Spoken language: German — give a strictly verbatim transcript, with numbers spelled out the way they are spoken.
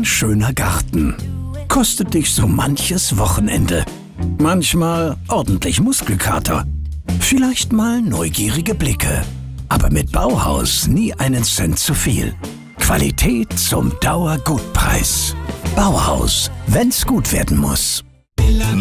Ein schöner Garten kostet dich so manches Wochenende. Manchmal ordentlich Muskelkater. Vielleicht mal neugierige Blicke. Aber mit Bauhaus nie einen Cent zu viel. Qualität zum Dauergutpreis. Bauhaus, wenn's gut werden muss.